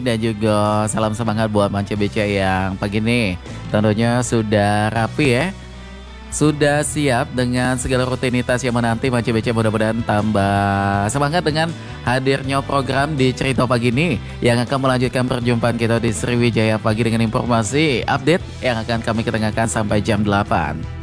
Dan juga salam semangat buat Mance BC yang pagi ini tentunya sudah rapi ya. Sudah siap dengan segala rutinitas yang menanti Mance BC, mudah-mudahan tambah semangat dengan hadirnya program di Cerita Pagi ini yang akan melanjutkan perjumpaan kita di Sriwijaya Pagi dengan informasi update yang akan kami ketengahkan sampai jam 8.